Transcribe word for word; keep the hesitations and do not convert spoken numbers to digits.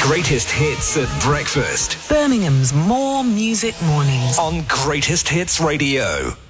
Greatest Hits at Breakfast. Birmingham's More Music Mornings. On Greatest Hits Radio.